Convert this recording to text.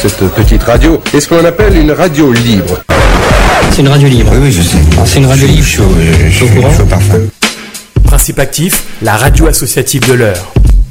cette petite radio est ce qu'on appelle une radio libre. C'est une radio libre. Oui, je sais. C'est une radio libre. Je suis au courant. Principe actif, la radio associative de l'Eure.